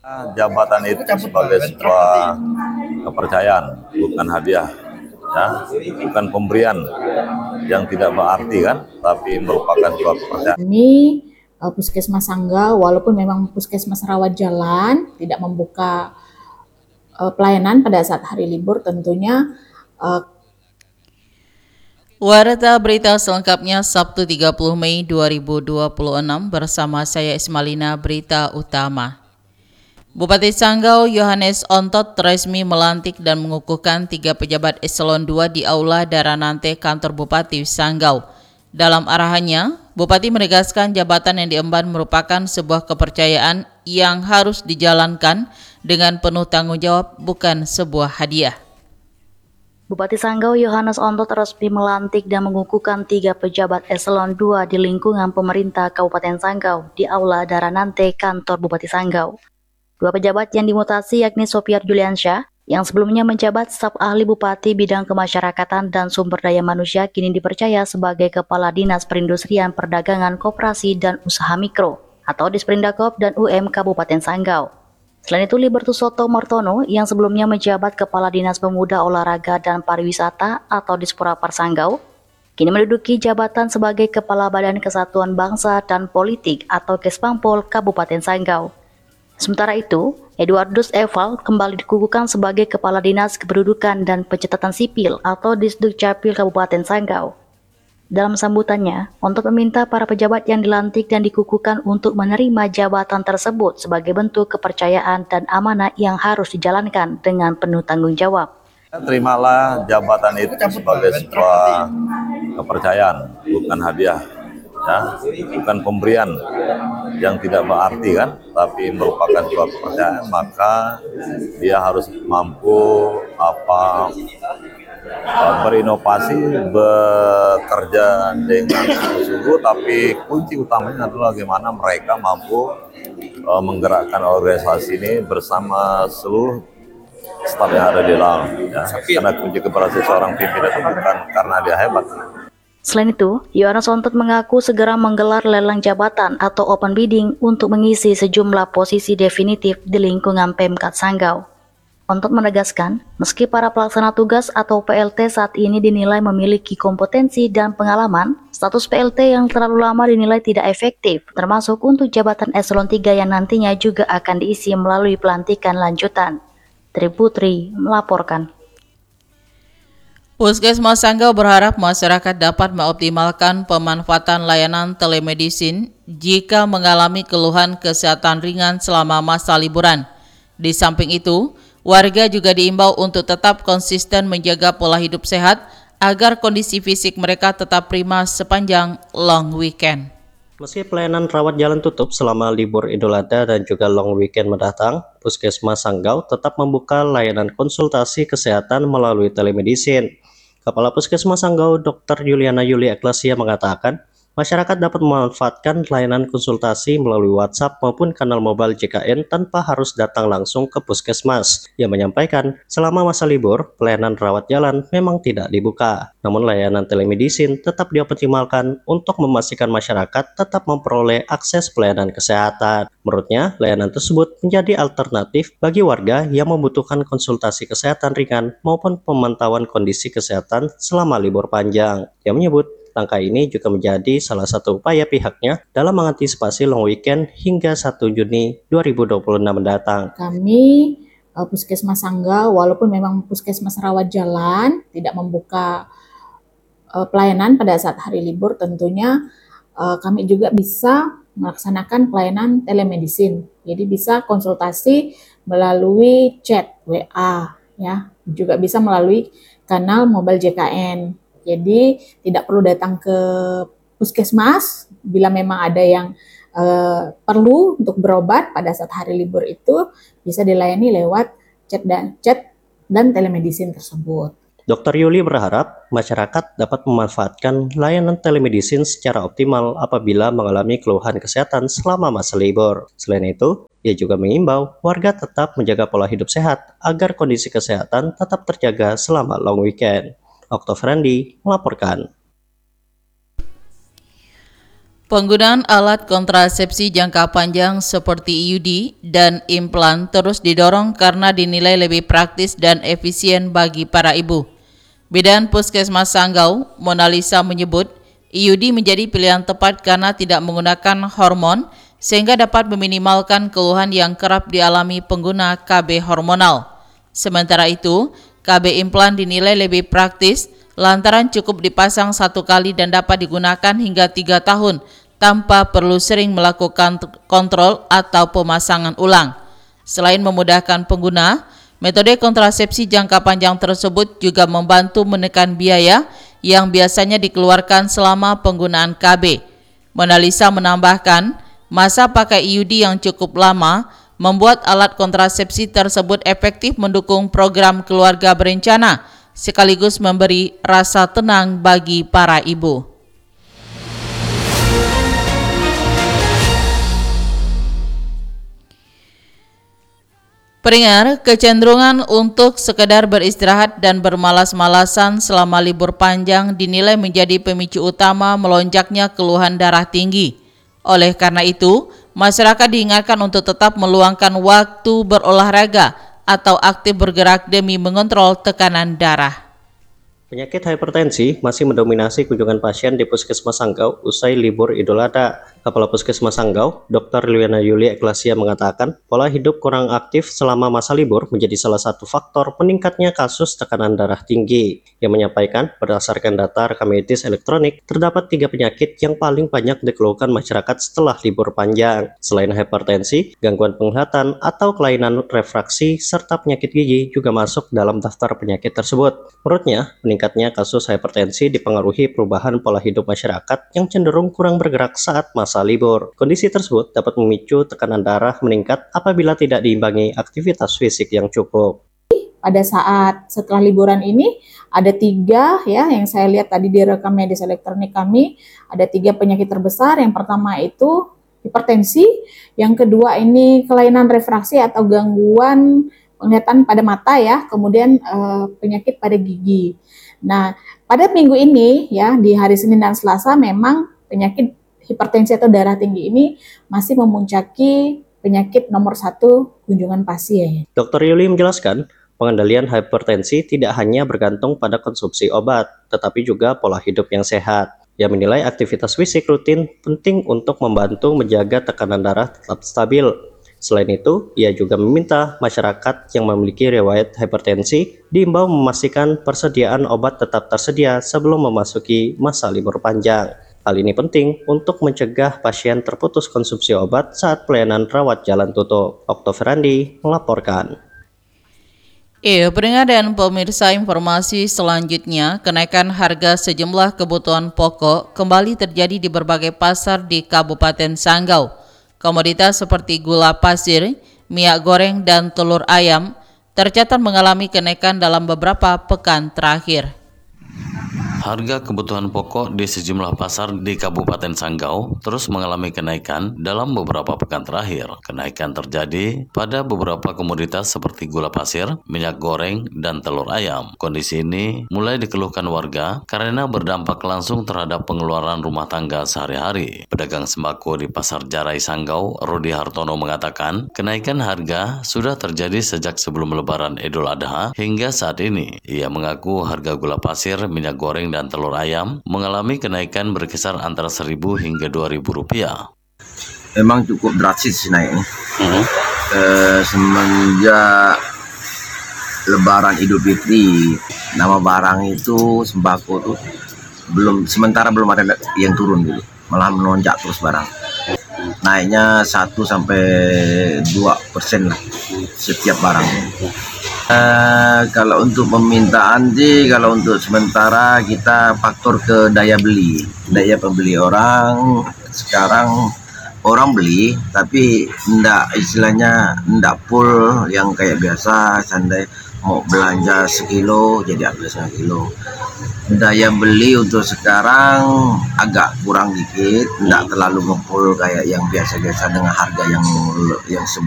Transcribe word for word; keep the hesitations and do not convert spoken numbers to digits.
Jabatan itu sebagai sebuah kepercayaan, bukan hadiah, ya, bukan pemberian yang tidak berarti kan, tapi merupakan sebuah kepercayaan. Kami uh, Puskesmas Sanggau, walaupun memang Puskesmas Rawat Jalan tidak membuka uh, pelayanan pada saat hari libur, tentunya uh, Warta berita selengkapnya Sabtu tiga puluh Mei dua ribu dua puluh enam bersama saya Ismalina. Berita utama. Bupati Sanggau Yohanes Ontot resmi melantik dan mengukuhkan tiga pejabat eselon dua di Aula Daranante kantor Bupati Sanggau. Dalam arahannya, Bupati menegaskan jabatan yang diemban merupakan sebuah kepercayaan yang harus dijalankan dengan penuh tanggung jawab, bukan sebuah hadiah. Bupati Sanggau Yohanes Ontot resmi melantik dan mengukuhkan tiga pejabat eselon dua di lingkungan pemerintah Kabupaten Sanggau di Aula Daranante kantor Bupati Sanggau. Dua pejabat yang dimutasi yakni Sopiar Juliansyah yang sebelumnya menjabat staf ahli Bupati bidang kemasyarakatan dan sumber daya manusia kini dipercaya sebagai Kepala Dinas Perindustrian Perdagangan Koperasi dan Usaha Mikro atau Disperindakop dan U M Kabupaten Sanggau. Selain itu, Libertus Soto Martono yang sebelumnya menjabat Kepala Dinas Pemuda Olahraga dan Pariwisata atau Disporapar Sanggau, kini menduduki jabatan sebagai Kepala Badan Kesatuan Bangsa dan Politik atau Kespampol Kabupaten Sanggau. Sementara itu, Eduardus Eval kembali dikukuhkan sebagai Kepala Dinas Kependudukan dan Pencatatan Sipil atau Disdukcapil Kabupaten Sanggau. Dalam sambutannya, Ontot meminta para pejabat yang dilantik dan dikukuhkan untuk menerima jabatan tersebut sebagai bentuk kepercayaan dan amanah yang harus dijalankan dengan penuh tanggung jawab. Terimalah jabatan itu sebagai sebuah kepercayaan, bukan hadiah, ya, bukan pemberian yang tidak berarti kan, tapi merupakan sebuah kepercayaan. Maka dia harus mampu apa berinovasi, bekerja dengan sungguh-sungguh, tapi kunci utamanya adalah bagaimana mereka mampu uh, menggerakkan organisasi ini bersama seluruh staf yang ada di dalam, ya. Karena kunci keberhasilan seorang pimpinan itu bukan karena dia hebat. Selain itu, Yohanes Ontot mengaku segera menggelar lelang jabatan atau open bidding untuk mengisi sejumlah posisi definitif di lingkungan Pemkat Sanggau. Ontot menegaskan, meski para pelaksana tugas atau P L T saat ini dinilai memiliki kompetensi dan pengalaman, status P L T yang terlalu lama dinilai tidak efektif, termasuk untuk jabatan eselon tiga yang nantinya juga akan diisi melalui pelantikan lanjutan. Tri Putri melaporkan. Puskesmas Sanggau berharap masyarakat dapat mengoptimalkan pemanfaatan layanan telemedicine jika mengalami keluhan kesehatan ringan selama masa liburan. Di samping itu, warga juga diimbau untuk tetap konsisten menjaga pola hidup sehat agar kondisi fisik mereka tetap prima sepanjang long weekend. Meski pelayanan rawat jalan tutup selama libur Idul Adha dan juga long weekend mendatang, Puskesmas Sanggau tetap membuka layanan konsultasi kesehatan melalui telemedicine. Kepala Puskesmas Sanggau, Dokter Juliana Yuli Eklesia mengatakan, masyarakat dapat memanfaatkan layanan konsultasi melalui WhatsApp maupun kanal mobile J K N tanpa harus datang langsung ke puskesmas. Ia menyampaikan, selama masa libur, pelayanan rawat jalan memang tidak dibuka. Namun layanan telemedicine tetap dioptimalkan untuk memastikan masyarakat tetap memperoleh akses pelayanan kesehatan. Menurutnya, layanan tersebut menjadi alternatif bagi warga yang membutuhkan konsultasi kesehatan ringan maupun pemantauan kondisi kesehatan selama libur panjang. Ia menyebut, langkah ini juga menjadi salah satu upaya pihaknya dalam mengantisipasi long weekend hingga satu Juni dua ribu dua puluh enam mendatang. Kami uh, Puskesmas Sanggau, walaupun memang Puskesmas Rawat Jalan tidak membuka uh, pelayanan pada saat hari libur, tentunya uh, kami juga bisa melaksanakan pelayanan telemedicine. Jadi bisa konsultasi melalui chat W A, ya, juga bisa melalui kanal mobile J K N. Jadi tidak perlu datang ke puskesmas bila memang ada yang uh, perlu untuk berobat pada saat hari libur itu bisa dilayani lewat chat dan chat dan telemedicine tersebut. Dokter Yuli berharap masyarakat dapat memanfaatkan layanan telemedicine secara optimal apabila mengalami keluhan kesehatan selama masa libur. Selain itu, ia juga mengimbau warga tetap menjaga pola hidup sehat agar kondisi kesehatan tetap terjaga selama long weekend. Oktober Randi melaporkan. Penggunaan alat kontrasepsi jangka panjang seperti I U D dan implan terus didorong karena dinilai lebih praktis dan efisien bagi para ibu. Bidan Puskesmas Sanggau, Monalisa menyebut, I U D menjadi pilihan tepat karena tidak menggunakan hormon sehingga dapat meminimalkan keluhan yang kerap dialami pengguna K B hormonal. Sementara itu, K B implan dinilai lebih praktis lantaran cukup dipasang satu kali dan dapat digunakan hingga tiga tahun tanpa perlu sering melakukan kontrol atau pemasangan ulang. Selain memudahkan pengguna, metode kontrasepsi jangka panjang tersebut juga membantu menekan biaya yang biasanya dikeluarkan selama penggunaan K B. Monalisa menambahkan, masa pakai I U D yang cukup lama membuat alat kontrasepsi tersebut efektif mendukung program keluarga berencana, sekaligus memberi rasa tenang bagi para ibu. Pendengar, kecenderungan untuk sekedar beristirahat dan bermalas-malasan selama libur panjang dinilai menjadi pemicu utama melonjaknya keluhan darah tinggi. Oleh karena itu, masyarakat diingatkan untuk tetap meluangkan waktu berolahraga atau aktif bergerak demi mengontrol tekanan darah. Penyakit hipertensi masih mendominasi kunjungan pasien di Puskesmas Sanggau usai libur Idul Adha. Kepala Puskesmas Sanggau, Doktor Liana Yulia Eklasya mengatakan, pola hidup kurang aktif selama masa libur menjadi salah satu faktor meningkatnya kasus tekanan darah tinggi. Yang menyampaikan, berdasarkan data rekam medis elektronik, terdapat tiga penyakit yang paling banyak dikeluhkan masyarakat setelah libur panjang. Selain hipertensi, gangguan penglihatan atau kelainan refraksi, serta penyakit gigi juga masuk dalam daftar penyakit tersebut. Menurutnya, meningkatnya kasus hipertensi dipengaruhi perubahan pola hidup masyarakat yang cenderung kurang bergerak saat masa libur. Kondisi tersebut dapat memicu tekanan darah meningkat apabila tidak diimbangi aktivitas fisik yang cukup. Pada saat setelah liburan ini ada tiga ya yang saya lihat tadi di rekam medis elektronik kami, ada tiga penyakit terbesar. Yang pertama itu hipertensi, yang kedua ini kelainan refraksi atau gangguan penglihatan pada mata ya, kemudian eh, penyakit pada gigi. Nah, pada minggu ini ya di hari Senin dan Selasa memang penyakit hipertensi atau darah tinggi ini masih memuncaki penyakit nomor satu kunjungan pasien. Dokter Yuli menjelaskan, pengendalian hipertensi tidak hanya bergantung pada konsumsi obat, tetapi juga pola hidup yang sehat. Ia menilai aktivitas fisik rutin penting untuk membantu menjaga tekanan darah tetap stabil. Selain itu, ia juga meminta masyarakat yang memiliki riwayat hipertensi diimbau memastikan persediaan obat tetap tersedia sebelum memasuki masa libur panjang. Hal ini penting untuk mencegah pasien terputus konsumsi obat saat pelayanan rawat jalan tutup. Oktav Randi melaporkan. Iya, pendengar dan pemirsa, informasi selanjutnya, kenaikan harga sejumlah kebutuhan pokok kembali terjadi di berbagai pasar di Kabupaten Sanggau. Komoditas seperti gula pasir, minyak goreng, dan telur ayam tercatat mengalami kenaikan dalam beberapa pekan terakhir. Harga kebutuhan pokok di sejumlah pasar di Kabupaten Sanggau terus mengalami kenaikan dalam beberapa pekan terakhir. Kenaikan terjadi pada beberapa komoditas seperti gula pasir, minyak goreng, dan telur ayam. Kondisi ini mulai dikeluhkan warga karena berdampak langsung terhadap pengeluaran rumah tangga sehari-hari. Pedagang sembako di Pasar Jarai Sanggau, Rudi Hartono mengatakan, kenaikan harga sudah terjadi sejak sebelum Lebaran Idul Adha hingga saat ini. Ia mengaku harga gula pasir, minyak goreng, dan telur ayam mengalami kenaikan berkisar antara seribu hingga dua ribu rupiah. Memang cukup drastis naiknya. Hmm. Eh, semenjak Lebaran Idul Fitri, nama barang itu sembako tuh belum sementara belum ada yang turun dulu, malah melonjak terus barang. Naiknya satu sampai dua persen lah setiap barang. Uh, kalau untuk permintaan sih, kalau untuk sementara kita faktor ke daya beli, daya pembeli orang. Sekarang orang beli, tapi ndak istilahnya ndak full yang kayak biasa. Sandai mau belanja sekilo jadi ambil sekilo. Daya beli untuk sekarang agak kurang dikit, ndak terlalu ngefull kayak yang biasa-biasa dengan harga yang yang